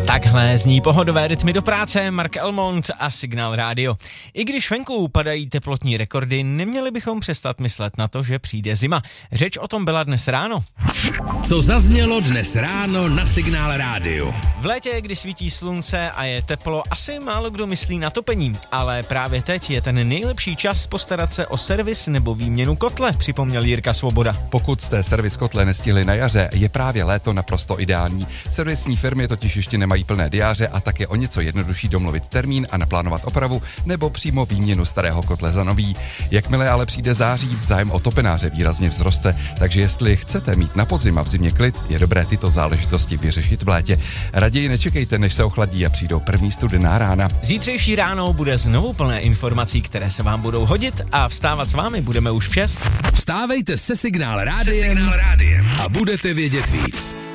Takhle zní pohodové rytmy do práce, Mark Elmont a Signál Rádio. I když venku padají teplotní rekordy, neměli bychom přestat myslet na to, že přijde zima. Řeč o tom byla dnes ráno. Co zaznělo dnes ráno na Signál Rádiu? V létě, kdy svítí slunce a je teplo, asi málo kdo myslí na topení, ale právě teď je ten nejlepší čas postarat se o servis nebo výměnu kotle, připomněl Jirka Svoboda. Pokud jste servis kotle nestihli na jaře, je právě léto naprosto ideální. Servisní firmy totiž ještě nemají plné diáře a tak je o něco jednodušší domluvit termín a naplánovat opravu nebo přímo výměnu starého kotle za nový. Jakmile ale přijde září, zájem o topenáře výrazně vzroste, takže jestli chcete mít na podzim a v zimě klid, je dobré tyto záležitosti vyřešit v létě. Raději nečekejte, než se ochladí a přijdou první studená rána. Zítřejší ráno bude znovu plné informací, které se vám budou hodit a vstávat s vámi budeme už v 6. Vstávejte se Signál Rádiem a budete vědět víc.